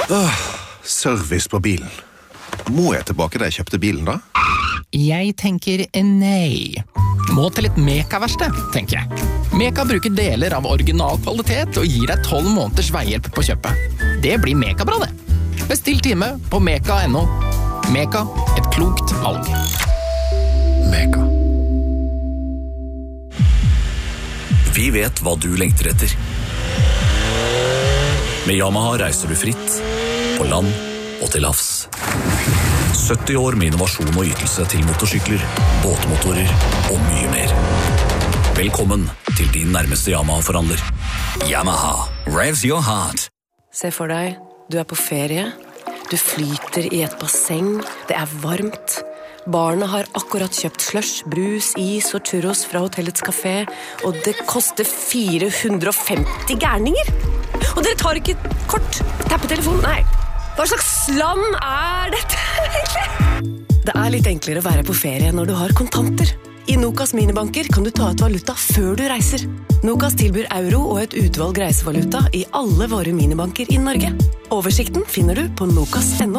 Service på bilen. Må jeg tilbake da jeg kjøpte bilen da? Jeg tenker nei. Må til et Meka-verksted, tenker jeg. Meka bruker deler av original kvalitet og gir deg 12 måneders veihjelp på kjøpet. Det blir Meka-bra det. Bestill time på meka.no. Meka, et klokt valg. Meka. Vi vet hva du lengter etter. Med Yamaha reiser du fritt, på land og til havs. 70 år med innovasjon og ytelse til motorsykler, båtmotorer og mye mer. Velkommen til din nærmeste Yamaha-forhandler. Yamaha, raise your heart. Se for deg, du er på ferie. Du flyter i et basseng. Det er varmt. Barna har akkurat kjøpt slush, brus, is og churros fra hotellets kafé, og det koster 450 gærninger. Og dere tar ikke kort, tappetelefonen, nei. Hva slags land er dette, egentlig? Det er litt enklere å være på ferie når du har kontanter. I Nokas minibanker kan du ta ut valuta før du reiser. Nokas tilbyr euro og et utvalg reisevaluta i alle våre minibanker i Norge. Oversikten finner du på nokas.no.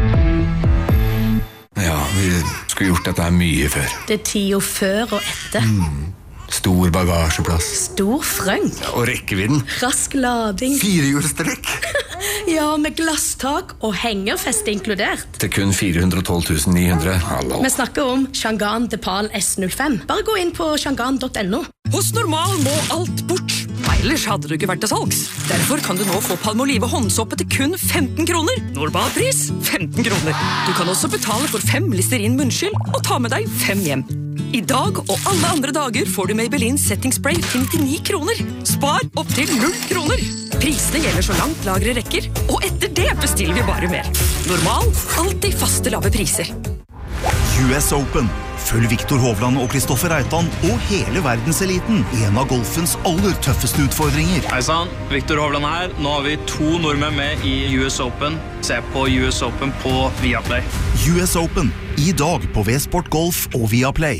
Ja, vi skulle gjort dette mye før. Det er tida før og etter. Stor bagasjeplass. Stor frøng. Og rekkevidden. Rask lading. 4-hjulstrekk. Ja, med glasstak og hengerfeste inkludert. Til kun 412 900. Hallo. Vi snakker om Changan Depal S05. Bare gå inn på changan.no. Hos Normal må alt bort. Ellers hadde du ikke vært til salgs. Derfor kan du nå få Palmolive håndsåpe til kun 15 kroner. Normalpris 15 kroner. Du kan også betale for 5 Listerin munnskyld og ta med deg 5 hjem. I dag og alle andre dager får du Maybelline Setting Spray til 99 kroner. Spar opp til 0 kroner. Prisene gjelder så langt lagre rekker, og etter det bestiller vi bare mer. Normal, alltid faste lave priser. US Open. Følg Viktor Hovland og Kristoffer Reitan og hele verdenseliten i en av golfens aller tøffeste utfordringer. Hei sann, Viktor Hovland her. Nå har vi 2 nordmenn med i US Open. Se på US Open på Viaplay. US Open. I dag på V-Sport Golf og Viaplay.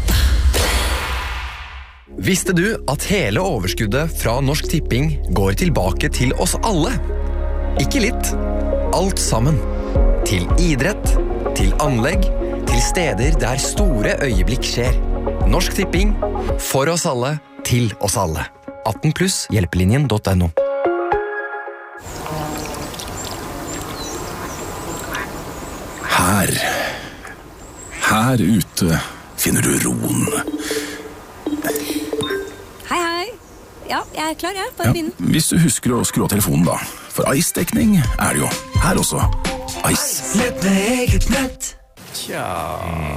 Visste du at hele overskuddet fra Norsk Tipping går tilbake til oss alle? Ikke litt. Alt sammen. Til idrett, til anlegg, til steder der store øyeblikk skjer. Norsk Tipping. For oss alle, til oss alle. 18+ hjelpelinjen.no. Her ute finner du roen. Hei. Ja, jeg er klar, jeg. Bare begynn. Hvis du husker å skru av telefonen da. For Ice-dekning er det jo. Her også. Ice. Nett med eget nett. Tja...